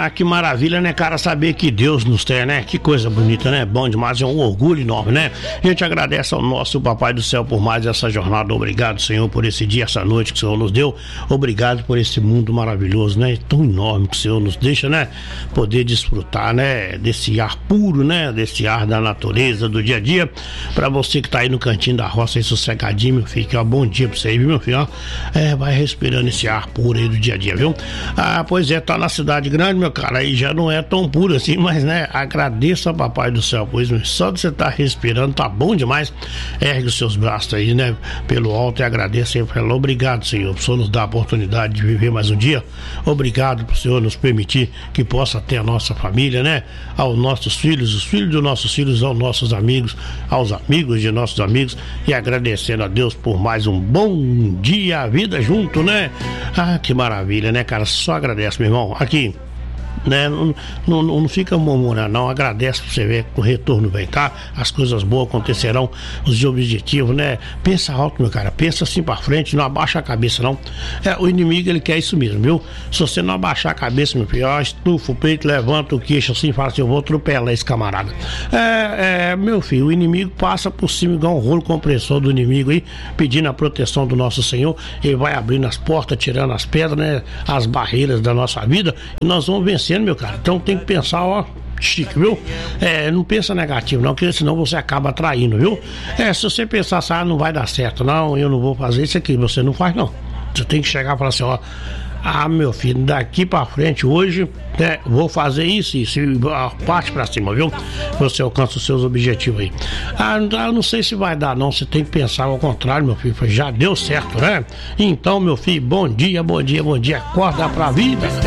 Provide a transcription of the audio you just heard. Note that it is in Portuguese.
Ah, que maravilha, né, cara, saber que Deus nos tem, né? Que coisa bonita, né? Bom demais, é um orgulho enorme, né? A gente agradece ao nosso Papai do Céu por mais essa jornada. Obrigado, Senhor, por esse dia, essa noite que o Senhor nos deu. Obrigado por esse mundo maravilhoso, né? Tão enorme que o Senhor nos deixa, né? Poder desfrutar, né? Desse ar puro, né? Desse ar da natureza, do dia a dia. Pra você que tá aí no cantinho da roça aí sossegadinho, meu filho, que ó, bom dia pra você aí, viu, meu filho? Ó, vai respirando esse ar puro aí do dia a dia, viu? Ah, pois é, tá na cidade grande, meu cara, aí já não é tão puro assim, mas, né, agradeça ao Papai do Céu, pois só de você estar respirando tá bom demais. Ergue os seus braços aí, né, pelo alto e agradeça aí, fala, obrigado, Senhor, por o Senhor nos dar a oportunidade de viver mais um dia. Obrigado por o Senhor nos permitir que possa ter a nossa família, né, aos nossos filhos, os filhos dos nossos filhos, aos nossos amigos, aos amigos de nossos amigos, e agradecendo a Deus por mais um bom dia, a vida junto, né? Ah, que maravilha, né, cara? Só agradece, meu irmão. Aqui, né? Não fica murmurando, não. Agradece pra você ver que o retorno vem, tá? As coisas boas acontecerão, os objetivos, né? Pensa alto, meu cara. Pensa assim pra frente, não abaixa a cabeça, não. O inimigo, ele quer isso mesmo, viu? Se você não abaixar a cabeça, meu filho, ó, estufa o peito, levanta o queixo assim, fala assim, eu vou atropelar esse camarada. Meu filho, o inimigo passa por cima igual um rolo compressor do inimigo aí, pedindo a proteção do nosso Senhor. Ele vai abrindo as portas, tirando as pedras, né? As barreiras da nossa vida, e nós vamos vencer, meu cara. Então tem que pensar, ó, chique, viu? Não pensa negativo, não, porque senão você acaba traindo, viu? Se você pensar assim, não vai dar certo, não, eu não vou fazer isso aqui, você não faz, não. Você tem que chegar e falar assim, ó, meu filho, daqui pra frente, hoje, vou fazer isso, e parte pra cima, viu? Você alcança os seus objetivos aí. Eu não sei se vai dar, não, você tem que pensar ao contrário, meu filho, já deu certo, né? Então, meu filho, bom dia, acorda pra vida.